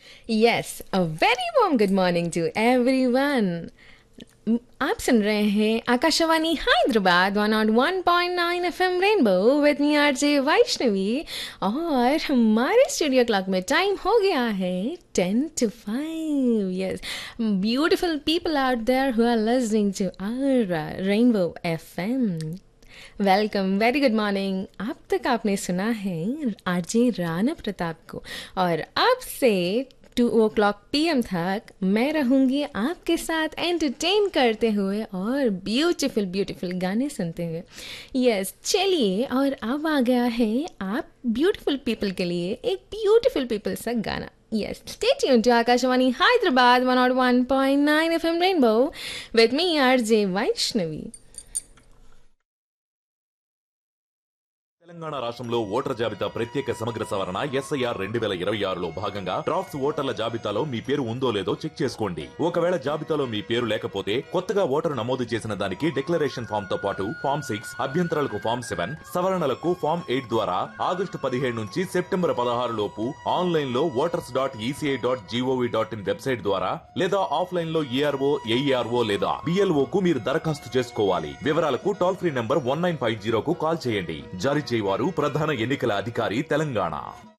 Yes, a very warm good morning to everyone. आप सुन रहे हैं Akashvani Hyderabad 101.9 FM rainbow with me RJ Vaishnavi. और हमारे स्टूडियो क्लॉक में टाइम हो गया है 10 to 5। Yes, beautiful people out there who are listening to our rainbow FM, welcome, very good morning. अब तक आपने सुना है आरजे राणा प्रताप को, और अब से 2 o'clock PM तक मैं रहूंगी आपके साथ एंटरटेन करते हुए और ब्यूटीफुल ब्यूटीफुल गाने सुनते हुए। यस, चलिए, और अब आ गया है आप ब्यूटीफुल पीपल के लिए एक ब्यूटीफुल पीपल सा गाना। Yes, stay tuned to Akashvani Hyderabad 101.9 FM rainbow with me RJ Vaishnavi. Telangana రాష్ట్రంలో ఓటర్ జాబితా ప్రత్యేక సమగ్ర సవరణ ఎస్ఐఆర్ 2026లో భాగంగా డ్రాఫ్ట్స్ ఓటర్ల జాబితాలో మీ పేరు ఉందో లేదో చెక్ చేసుకోండి. ఒకవేళ జాబితాలో మీ పేరు లేకపోతే కొత్తగా ఓటరు నమోదు చేసిన దానికి డిక్లరేషన్ ఫామ్ తో పాటు ఫామ్ 6, అభ్యంతరాలకు ఫామ్ 7, సవరణలకు ఫామ్ 8 ద్వారా ఆగస్టు 15 నుంచి సెప్టెంబర్ 16 లోపు ఆన్లైన్ లో voters.eci.gov.in వెబ్సైట్ ద్వారా లేదా ఆఫ్లైన్ లో ఏఆర్ఓ, ఏఈఆర్ఓ లేదా బిఎల్ఓ కు మీరు దరఖాస్తు చేసుకోవాలి. వివరాలకు టోల్ ఫ్రీ నంబర్ 1950 కు కాల్ చేయండి. జారీ వారు ప్రధాన ఎన్నికల అధికారి తెలంగాణ.